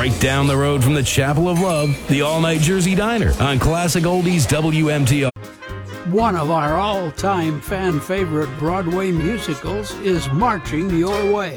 right down the road from the Chapel of Love, the All-Night Jersey Diner on Classic Oldies WMTR. One of our all-time fan favorite Broadway musicals is Marching Your Way.